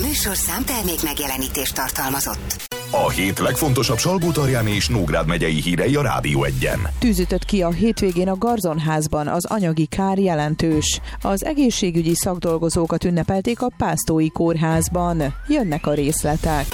műsorszám termék megjelenítést tartalmazott. A hét legfontosabb Salgótarján és Nógrád megyei hírei a Rádió Egyen. Tűz ütött ki a hétvégén a Garzonházban, az anyagi kár jelentős. Az egészségügyi szakdolgozókat ünnepelték a Pásztói Kórházban. Jönnek a részletek.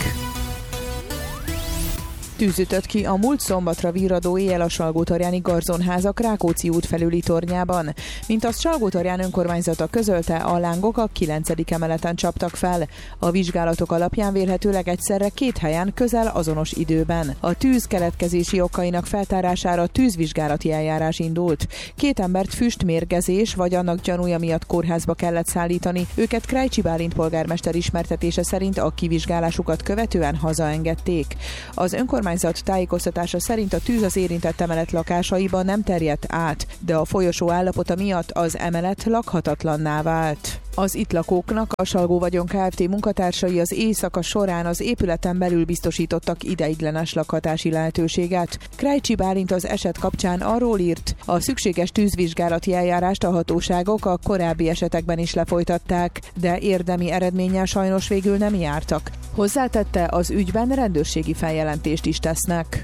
Tűz ütött ki a múlt szombatra virradó éjjel a Salgótarjáni Garzonházak Rákóczi út felüli tornyában. Mint azt Salgótarján önkormányzata közölte, a lángok a 9. emeleten csaptak fel. A vizsgálatok alapján vélhetőleg egyszerre 2 helyen közel azonos időben. A tűz keletkezési okainak feltárására tűzvizsgálati eljárás indult. 2 embert füstmérgezés vagy annak gyanúja miatt kórházba kellett szállítani. Őket Krajcsi Bálint polgármester ismertetése szerint a kivizsgálásukat követően hazaengedték. Az önkormányzat tájékoztatása szerint a tűz az érintett emelet lakásaiba nem terjedt át, de a folyosó állapota miatt az emelet lakhatatlanná vált. Az itt lakóknak a Salgó Vagyon Kft. Munkatársai az éjszaka során az épületen belül biztosítottak ideiglenes lakhatási lehetőséget. Krajcsi Bálint az eset kapcsán arról írt, a szükséges tűzvizsgálati eljárást a hatóságok a korábbi esetekben is lefolytatták, de érdemi eredménnyel sajnos végül nem jártak. Hozzátette, az ügyben rendőrségi feljelentést is tesznek.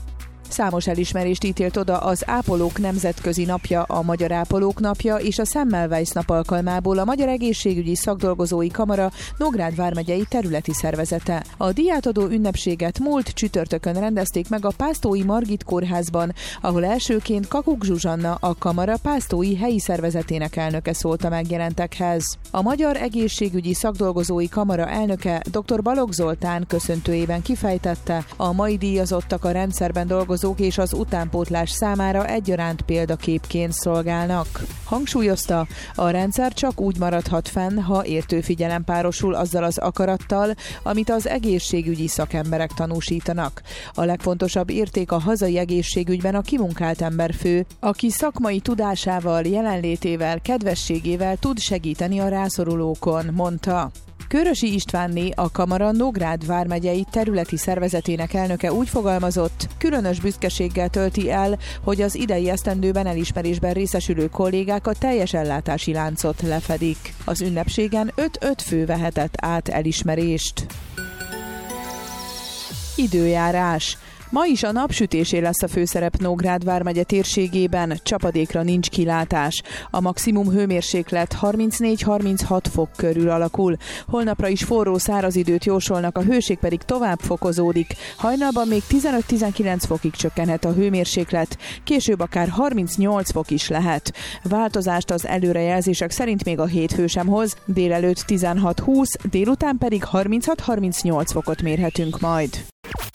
Számos elismerést ítélt oda az Ápolók Nemzetközi Napja, a Magyar Ápolók Napja és a Semmelweis nap alkalmából a Magyar Egészségügyi Szakdolgozói Kamara Nógrád vármegyei területi szervezete. A díjátadó ünnepséget múlt csütörtökön rendezték meg a Pásztói Margit kórházban, ahol elsőként Kakuk Zsuzsanna, a kamara pásztói helyi szervezetének elnöke szólt a megjelentekhez. A Magyar Egészségügyi Szakdolgozói Kamara elnöke dr. Balogh Zoltán köszöntőjében kifejtette, a mai díjazottak a rendszerben dolgozó és az utánpótlás számára egyaránt példaképként szolgálnak. Hangsúlyozta, a rendszer csak úgy maradhat fenn, ha értő figyelem párosul azzal az akarattal, amit az egészségügyi szakemberek tanúsítanak. A legfontosabb érték a hazai egészségügyben a kimunkált emberfő, aki szakmai tudásával, jelenlétével, kedvességével tud segíteni a rászorulókon, mondta. Körösi Istvánné, a kamara Nógrád vármegyei területi szervezetének elnöke úgy fogalmazott, különös büszkeséggel tölti el, hogy az idei esztendőben elismerésben részesülő kollégák a teljes ellátási láncot lefedik. Az ünnepségen 5 fő vehetett át elismerést. Időjárás. Ma is a napsütésé lesz a főszerep Nógrád vármegye térségében, csapadékra nincs kilátás. A maximum hőmérséklet 34-36 fok körül alakul. Holnapra is forró száraz időt jósolnak, a hőség pedig tovább fokozódik. Hajnalban még 15-19 fokig csökkenhet a hőmérséklet, később akár 38 fok is lehet. Változást az előrejelzések szerint még a hétfő sem hoz, délelőtt 16-20, délután pedig 36-38 fokot mérhetünk majd.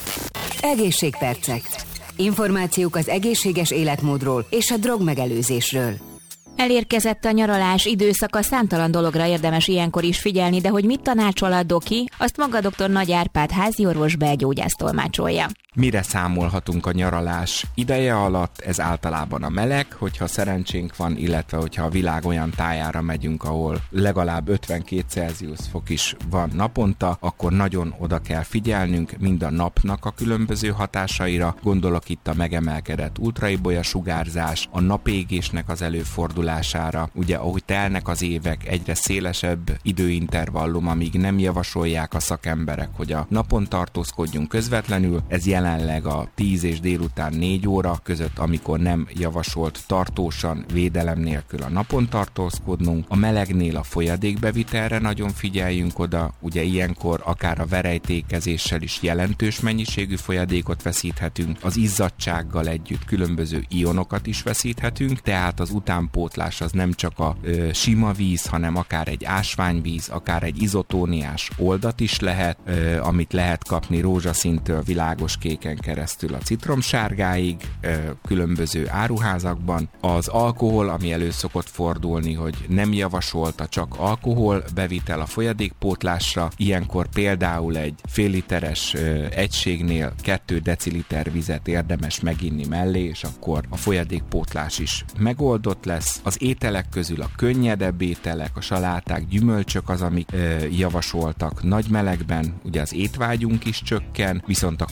Egészségpercek. Információk az egészséges életmódról és a drogmegelőzésről. Elérkezett a nyaralás időszaka, számtalan dologra érdemes ilyenkor is figyelni, de hogy mit tanácsol a doki, azt maga dr. Nagy Árpád háziorvos belgyógyász tolmácsolja. Mire számolhatunk a nyaralás ideje alatt? Ez általában a meleg, hogyha szerencsénk van, illetve hogyha a világ olyan tájára megyünk, ahol legalább 52 Celsius fok is van naponta, akkor nagyon oda kell figyelnünk mind a napnak a különböző hatásaira, gondolok itt a megemelkedett ultraibolya sugárzás, a napégésnek az előfordulására, ugye ahogy telnek az évek, egyre szélesebb időintervallum, amíg nem javasolják a szakemberek, hogy a napon tartózkodjunk közvetlenül, ez jelenleg a 10 és délután 4 óra között, amikor nem javasolt tartósan védelem nélkül a napon tartózkodnunk. A melegnél a folyadékbevitelre nagyon figyeljünk oda, ugye ilyenkor akár a verejtékezéssel is jelentős mennyiségű folyadékot veszíthetünk, az izzadtsággal együtt különböző ionokat is veszíthetünk, tehát az utánpótlás az nem csak a sima víz, hanem akár egy ásványvíz, akár egy izotóniás oldat is lehet, amit lehet kapni rózsaszíntől világos kéken keresztül a citromsárgáig, különböző áruházakban. Az alkohol, ami elő szokott fordulni, hogy nem javasolta csak alkohol bevitel a folyadékpótlásra, ilyenkor például egy fél literes egységnél 2 deciliter vizet érdemes meginni mellé, és akkor a folyadékpótlás is megoldott lesz. Az ételek közül a könnyedebb ételek, a saláták, gyümölcsök az, amik javasoltak nagy melegben, ugye az étvágyunk is csökken, viszont a kalória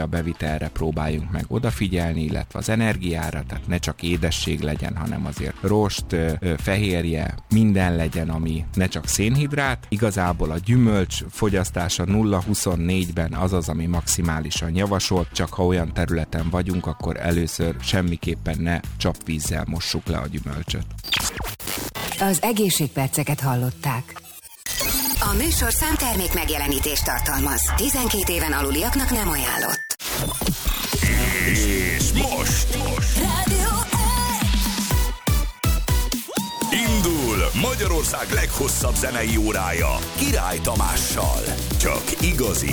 energiabevitelre próbáljunk meg odafigyelni, illetve az energiára, tehát ne csak édesség legyen, hanem azért rost, fehérje, minden legyen, ami ne csak szénhidrát. Igazából a gyümölcs fogyasztása 0-24-ben az, ami maximálisan javasolt, csak ha olyan területen vagyunk, akkor először semmiképpen ne csapvízzel mossuk le a gyümölcsöt. Az egészségperceket hallották. A műsor számtermék megjelenítést tartalmaz. 12 éven aluliaknak nem ajánlott. És most Rádió indul Magyarország leghosszabb zenei órája Király Tamással. Csak igazi